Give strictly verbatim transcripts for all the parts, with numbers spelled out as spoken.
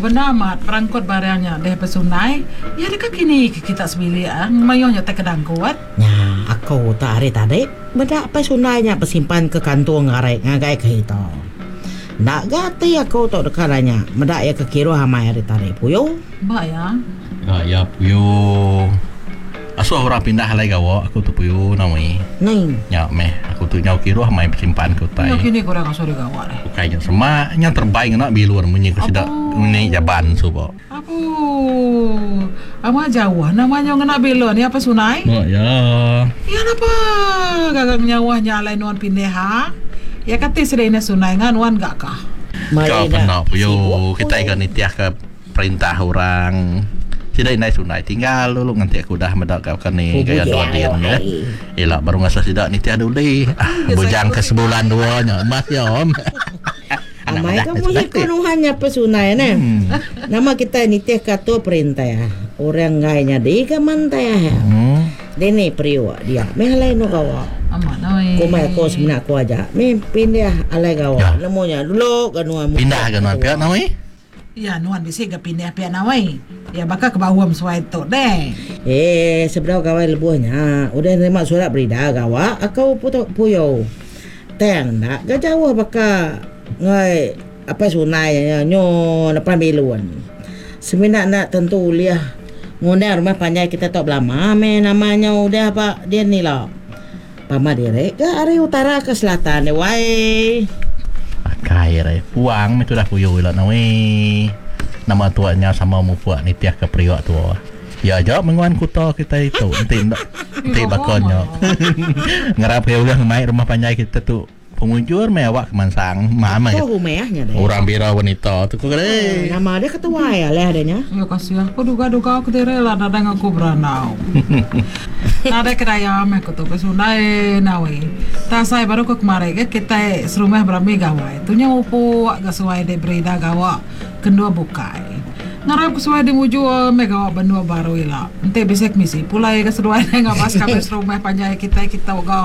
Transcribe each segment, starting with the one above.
benar mat perangkot barangnya deh pesunai. Ya dekat kini kita sebili ah mayonya tak kedang kuat. Nah, aku tak hari tadi benda pesunainya pesimpan ke kantor ngarek ngagai ke itu. Nak gati aku tak dekaranya. Benda ya ke kiro hamai hari tadi puyo. Ba ya. Ah ya puyo. Asu orang pindah lagi gawa aku tu puyo namai. Ning. Ya meh aku tu nyau kiro hamai pesimpan ke utai. Ya kini kurang sore gawat deh. Kayaknya semua yang terbaik nak biluan munyi ke sidak munyi jaban subo. Apa? Ama Jawa namanya ngena belon ya pesunai. Oh ya. Ya napa? Gagang nyawa nyalai nuan pindah ha? Ya kata sedena sunai ngan wan gak kah? Kau pernah puyo kita ikan nitiah ke perintah orang. Tidak naik sunai tinggal dulu nanti aku dah medak kau kan ni gaya dua dia ya. Elak baru ngasa sidak nitiah dulu. Ah bujang ke sebulan dua nya emas ya om. Amai kamu ni konuhannya pesunai ne. Nama kita nitiah katu perintah ya. Orang gayanya di ke mantai ya. Dene priwa dia. Mehalai no gawa. Amat noi. Ko mai ko sebenak ko aja. Me pindah alai gawa. Lemonya dulu kanua. Pindah kanua pihak namai. Ya nuan bisi ke pindah pihak nawai. Ya bakal ke bawah suai tu deh. Eh seberapa kawai lebuhnya. Udah nerima surat berita gawa. Aku puto puyo. Teng nak ke jauh bakal ngai apa sunai nyo depan beluan. Seminat nak tentu liah. Ngundang rumah panjang kita tak lama. Me namanya udah apa dia ni lah. Pama direk ke arah utara ke selatan. Wai. Kaya rai puang itu dah puyo lah nawe. Nama tuanya sama mu puak ni tiah ke priok tua. Ya jawab menguan kuto kita itu. Nanti nanti bakonnya. Ngarap ke ulah mai rumah panjang kita tu. Pengunjur mewah kemansang mama ya. Oh mehnya deh. Orang bira wanita tu kau kere. Nama dia ketua ya leh adanya. Ya kasih aku duga-duga aku direla dadang aku beranau. Nada keraya me aku tu pesunai nawe. Tak saya baru ke kemarin ke kita serumah berami gawai. Tu nya upu agak sesuai de berida gawa kedua bukai. Ngarap kesuai di muju me gawa benua baru ila. Ente bisik misi pulai ke seduai dengan pas kabeh serumah panjang kita kita ga.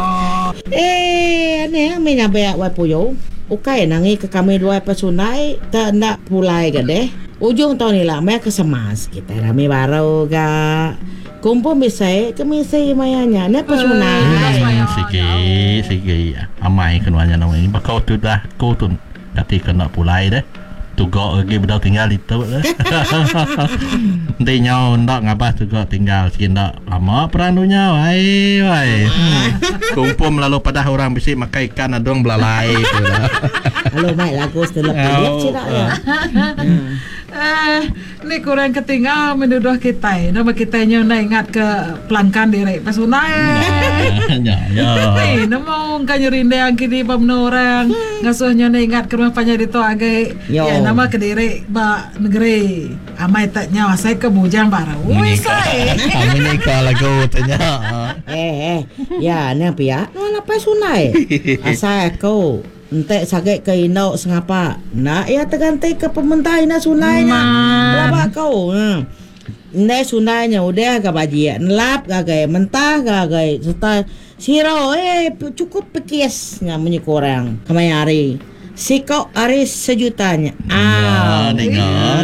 Eh ne me nya beak wa puyo. Ukai nangi ke kami dua pesunai tak nak pulai ke deh. Ujung tahun ni lah me ke semas kita rame baru ga. Kumpul misai ke misai mayanya ne pesunai. Sikit sikit amai kenuanya nama ini. Bakau tu dah kau tu kati kena pulai deh. Tugak lagi bedau tinggal itu lah. Nanti nyau ndak ngapa tugak tinggal sikit ndak lama peranunya wai wai. Kumpul lalu pada orang bisik makan ikan adong belalai tu dah. Halo mai lagu setelah pilih cira ya. Eh, ni kurang ketinggal menduduh kita. Nama kita nya nak ingat ke pelangkan diri pesunai. Ya ya. Ni nama kan nyerinde yang kini pamno orang ngasuhnya nak ingat ke rumah panjang itu agak ya nama ke diri ba negeri. Amai tak nyawa saya ke bujang baru. Wih saya. Kami ni kalau kau tanya. Eh eh ya ni apa ya? Mana pesunai? Asal kau entek sakit ke indau sengapa. Nak ya terganti ke pemerintah ina sunainya. Berapa kau? Ha. Ndai sunainya udah ke bajian lap gagai mentah gagai serta siro eh cukup pekis ngamanya korang kemai hari. Sikau hari sejutanya. Ah, dengar.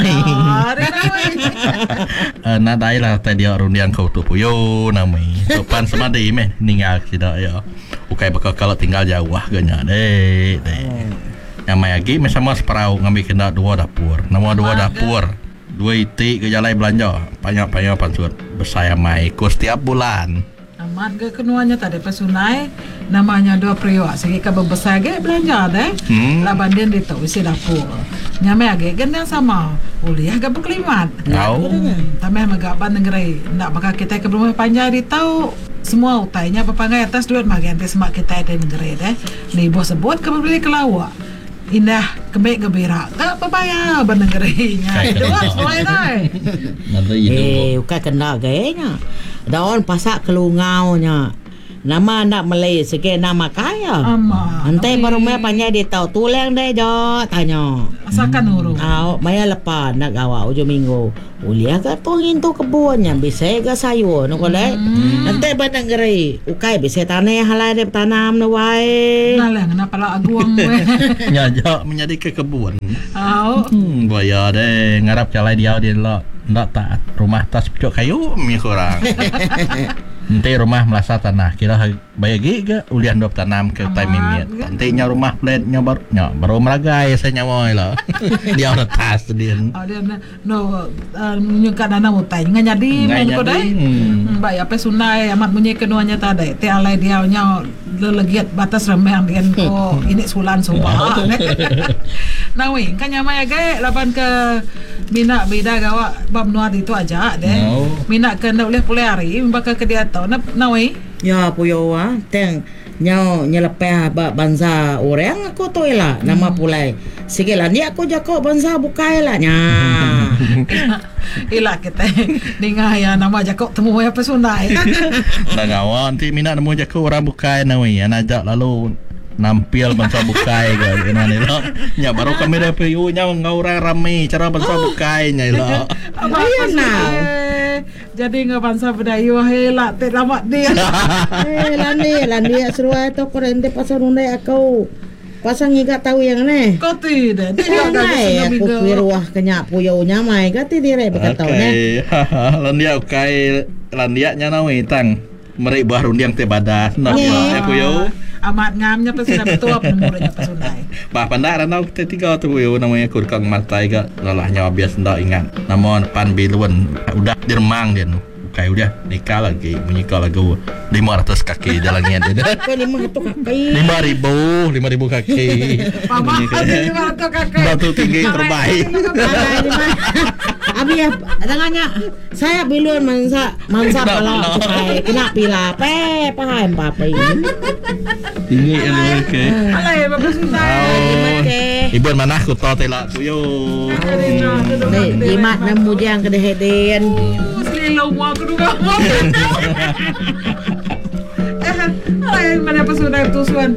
Nak dai lah tadi orang yang kau tu puyo namai. Sopan semadi meh ninggal tidak ya. Ukai bakal kalau tinggal jauh ah ganya deh. Yang mai lagi sama separau ngambil kena dua dapur. Nama dua dapur. Dua itik ke jalan belanja. Banyak-banyak pansut bersaya mai kos setiap bulan. Amat ke kenuanya tadi pesunai namanya dua priok segi ka besar ge belanja deh. Hmm. Lah banding di tu isi dapur. Nyame age gendang sama. Uliah ga berkelimat. Tahu. Tameh magaban negeri. Ndak bakal kita ke rumah panjang di tahu. Semua utainya papangai atas duit magente semak kita di negeri deh. Ni bos sebut ke beli ke lawak. Indah kembali gembira tak papaya bernegerinya itu sesuai dah. Eh ukai kena gayanya daun pasak kelungau nya nama nak Malay sikit nama kaya. Ama. Nanti baru mai panjang dia tahu tulang deh jo tanya. Asalkan urung. Ah, maya lepas nak awak ujung minggu. Ulia ke tongin tu kebunnya bisa ke sayur nu kolek. Nanti batang gerai ukai bisa tanah halai dia tanam nu wae. Nalang kenapa lah aguang we. Nyajak menjadi ke kebun. Au. Hmm, boya deh ngarap calai dia dia lo. Ndak tak rumah tas pecok kayu mi kurang. Nanti rumah melasa tanah kira bayar giga ulian dop tanam ke tai mimit. Nanti nya rumah plet nya baru nya baru meragai saya nyawa lah. Dia udah tas dia. Oh dia no menyuka dana mutai ngan jadi men ko dai. Baik apa sunai amat munyi keduanya tadi. Ti alai dia nya lelegiat batas remeh dian ko ini sulan sumpah. Nah weh kan nyamai gae lapan ke Mina beda gawa bab nuar itu aja deh. No. Mina ke nak boleh pulai hari bakal ke dia tahu nak nawi. Ya puyo ah, teng nyau nyelepeh ba bansa orang aku tu lah nama pulai. Sikitlah ni aku jako bansa bukai lah nya. Ila kita dengar ya nama jakok temu apa sunai. Dah kawan nanti Mina nemu je ke orang bukai nawi anajak lalu nampil bangsa bukai ke ina ni lo nya baru kami dah piu nya ngau ramai cara bangsa bukai nya lo Ayah nak. Jadi ngau bangsa bedayu hela te lamat dia. Eh landi landi seruai tu korente pasal undai aku. Pasang ikat tahu yang ni. Kau tidak. Dia Dia dah aku piruah kenyak puyo nyamai gati dire berkata ni. Landia ukai landia nya nawi tang merik bah rundiang te badas nak ya puyo. Amat ngamnya pasti dah betul apa nomornya pasunai. Bah pandai ranau kita tiga tu yo namanya kur kang matai ga lalahnya bias ndak ingat. Namun pan bilun udah diremang dia nu. Kai udah nikah lagi menikah lagu lima ratus kaki jalannya dia. Kau lima ratus kaki. lima ribu lima ribu kaki. Papa ada lima ratus kakek. Batu tinggi terbaik. Abi ya tangannya saya bilun mansa mansa pala supaya kena pila pe paham papa ini. Tinggi ya lu ke. Alai bapak sunai. Ibu mana aku tahu tela tu yo. Nih jimat nemu jang kedeheden. Selalu mau kedua. Eh, alai mana pasunai tu suan.